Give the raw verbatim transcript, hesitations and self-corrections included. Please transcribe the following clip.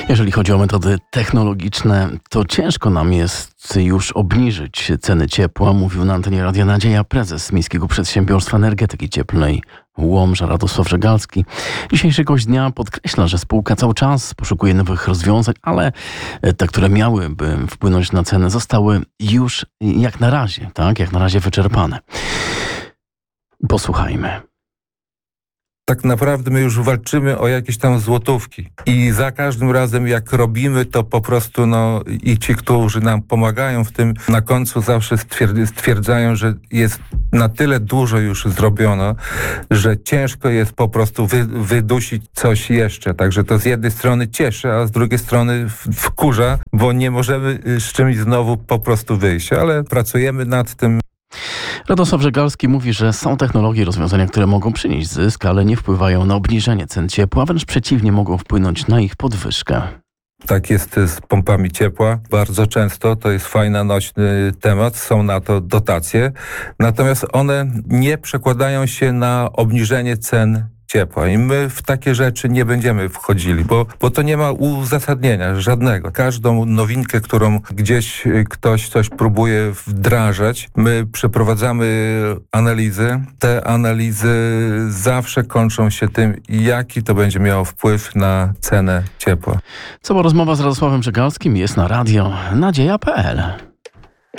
Jeżeli chodzi o metody technologiczne, to ciężko nam jest już obniżyć ceny ciepła, mówił na antenie Radia Nadzieja prezes Miejskiego Przedsiębiorstwa Energetyki Cieplnej Łomża Radosław Żegalski. Dzisiejszy gość dnia podkreśla, że spółka cały czas poszukuje nowych rozwiązań, ale te, które miałyby wpłynąć na cenę, zostały już jak na razie, tak, jak na razie wyczerpane. Posłuchajmy. Tak naprawdę my już walczymy o jakieś tam złotówki i za każdym razem jak robimy, to po prostu no i ci, którzy nam pomagają w tym, na końcu zawsze stwierdzają, że jest na tyle dużo już zrobiono, że ciężko jest po prostu wy, wydusić coś jeszcze. Także to z jednej strony cieszy, a z drugiej strony wkurza, bo nie możemy z czymś znowu po prostu wyjść, ale pracujemy nad tym. Radosław Żegalski mówi, że są technologie i rozwiązania, które mogą przynieść zysk, ale nie wpływają na obniżenie cen ciepła, wręcz przeciwnie, mogą wpłynąć na ich podwyżkę. Tak jest z pompami ciepła. Bardzo często to jest fajny, nośny temat. Są na to dotacje. Natomiast one nie przekładają się na obniżenie cen ciepła. I my w takie rzeczy nie będziemy wchodzili, bo, bo to nie ma uzasadnienia żadnego. Każdą nowinkę, którą gdzieś ktoś coś próbuje wdrażać, my przeprowadzamy analizy. Te analizy zawsze kończą się tym, jaki to będzie miało wpływ na cenę ciepła. Cała rozmowa z Radosławem Żegalskim jest na radio nadzieja kropka pe el.